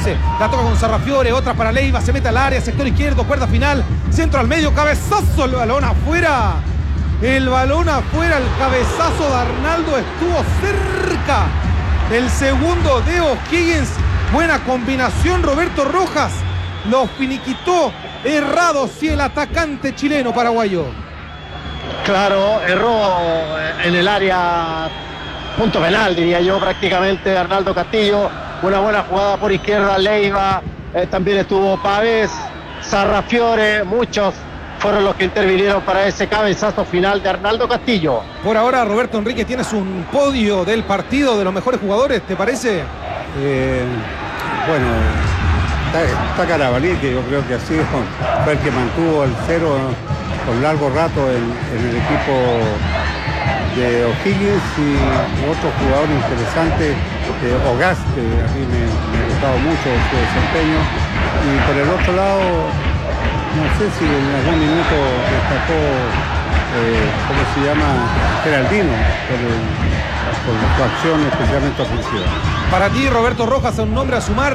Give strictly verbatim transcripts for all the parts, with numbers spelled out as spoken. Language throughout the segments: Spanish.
Ñublense. La toca con Sarrafiore, otra para Leiva, se mete al área, sector izquierdo, cuerda final, centro al medio, cabezazo, el balón afuera. El balón afuera, el cabezazo de Arnaldo estuvo cerca. El segundo de O'Higgins. Buena combinación, Roberto Rojas. Lo finiquitó errado, sí, el atacante chileno paraguayo. Claro, erró en el área, punto penal, diría yo, prácticamente, Arnaldo Castillo. Una buena jugada por izquierda, Leiva, eh, también estuvo Pavés, Sarrafiore, muchos fueron los que intervinieron para ese cabezazo final de Arnaldo Castillo. Por ahora, Roberto Enrique, tienes un podio del partido de los mejores jugadores, ¿te parece? Eh, bueno, está, está Carabalí, que yo creo que ha sido fue el que mantuvo el cero por largo rato en, en el equipo de O'Higgins, y otro jugador interesante, eh, Ogaz, que a mí me, me ha gustado mucho su desempeño. Y por el otro lado, no sé si en algún minuto destacó, eh, ¿cómo se llama? Geraldino, por, el, por su acción especialmente ofensiva. Para ti, Roberto Rojas, un nombre a sumar.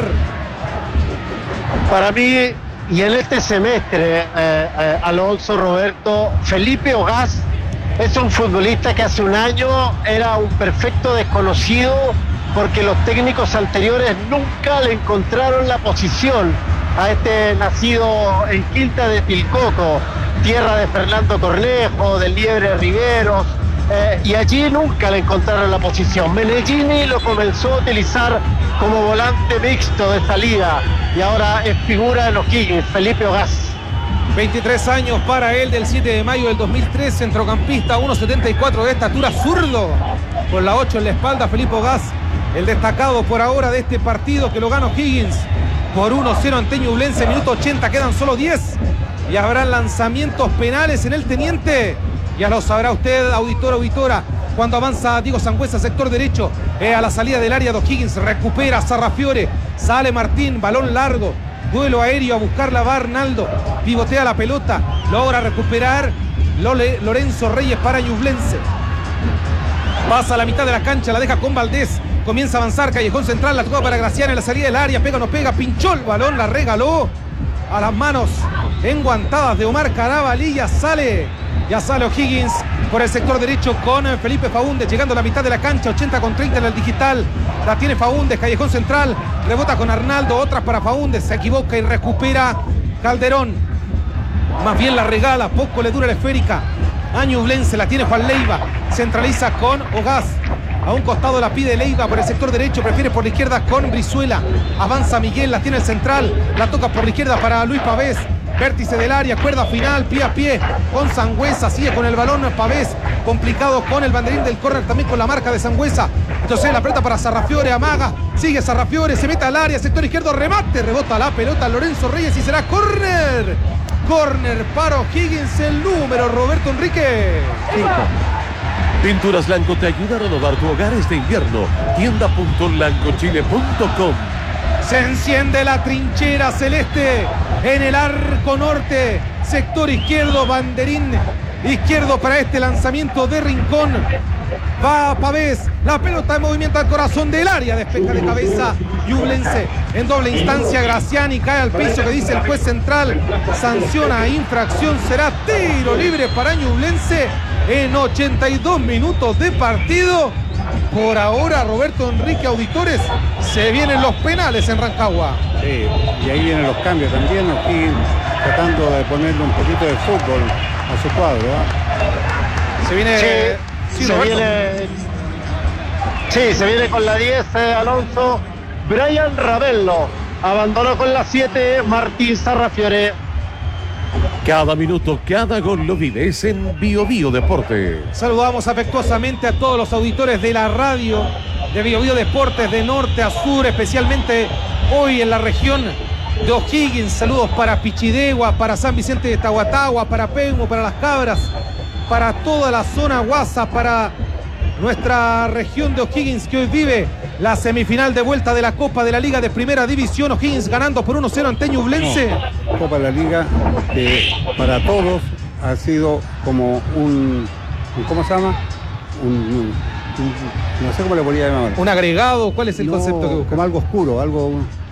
Para mí, y en este semestre, eh, eh, Alonso, Roberto, Felipe Ogaz es un futbolista que hace un año era un perfecto desconocido, porque los técnicos anteriores nunca le encontraron la posición a este nacido en Quinta de Pilcoco, tierra de Fernando Cornejo, del Liebre Riveros, eh, y allí nunca le encontraron la posición. Menegini lo comenzó a utilizar como volante mixto de salida, y ahora es figura en O'Higgins, Felipe Ogaz. veintitrés años para él, del siete de mayo del dos mil tres, centrocampista, uno setenta y cuatro de estatura, zurdo, con la ocho en la espalda, Felipe Ogaz, el destacado por ahora de este partido, que lo gana O'Higgins por uno cero ante Ñublense, minuto ochenta, quedan solo diez, y habrá lanzamientos penales en el Teniente. Ya lo sabrá usted, auditor, auditora, cuando avanza Diego Sangüesa, sector derecho, eh, a la salida del área de O'Higgins, recupera Sarrafiore, sale Martín, balón largo, duelo aéreo, a buscarla va Arnaldo, pivotea la pelota, logra recuperar Lole, Lorenzo Reyes para Ñublense. Pasa a la mitad de la cancha, la deja con Valdés, comienza a avanzar, callejón central, la toca para Graciano en la salida del área, pega o no pega, pinchó el balón, la regaló a las manos enguantadas de Omar Carabalí. Ya sale, ya sale O'Higgins por el sector derecho con Felipe Faúndez, llegando a la mitad de la cancha, ochenta con treinta en el digital, la tiene Faúndez, callejón central, rebota con Arnaldo, otras para Faúndez, se equivoca y recupera Calderón, más bien la regala, poco le dura la esférica a Ñublense, la tiene Juan Leiva, centraliza con Ogaz, a un costado la pide Leiva por el sector derecho, prefiere por la izquierda con Brizuela, avanza Miguel, la tiene el central, la toca por la izquierda para Luis Pavés, vértice del área, cuerda final, pie a pie con Sangüesa, sigue con el balón Pavés, complicado con el banderín del córner, también con la marca de Sangüesa. Entonces la pelota para Sarrafiore, amaga, sigue Sarrafiore, se mete al área, sector izquierdo, remate, rebota la pelota Lorenzo Reyes y será córner. Córner para O'Higgins, el número, Roberto Enrique. Cinco. Pinturas Lanco te ayuda a renovar tu hogar este invierno. tienda punto lancochile punto com. Se enciende la trinchera celeste en el arco norte, sector izquierdo, banderín izquierdo para este lanzamiento de Rincón. Va Pavés, la pelota en movimiento al corazón del área, despeja de cabeza Ñublense en doble instancia. Graciani cae al piso, que dice el juez central, sanciona infracción, será tiro libre para Ñublense en ochenta y dos minutos de partido. Por ahora, Roberto Enrique, auditores, se vienen los penales en Rancagua. Sí, y ahí vienen los cambios también, aquí tratando de ponerle un poquito de fútbol a su cuadro, ¿eh? Se viene... Sí, sí, se Roberto. viene, sí, se viene con la diez, eh, Alonso. Brian Ravello abandonó con la siete, Martín Sarrafiore. Cada minuto, cada gol lo vives en Bio Bio Deportes. Saludamos afectuosamente a todos los auditores de la radio de Bio Bio Deportes, de norte a sur, especialmente hoy en la región de O'Higgins. Saludos para Pichidegua, para San Vicente de Tahuatahua, para Peumo, para Las Cabras, para toda la zona Guasa, para nuestra región de O'Higgins, que hoy vive la semifinal de vuelta de la Copa de la Liga de Primera División. O'Higgins ganando por uno cero ante Ñublense. No, Copa de la Liga, que para todos ha sido como un, un ¿cómo se llama? Un, un- un- no sé cómo le podría llamar. Un agregado, ¿cuál es el No, concepto que busca? como algo oscuro, algo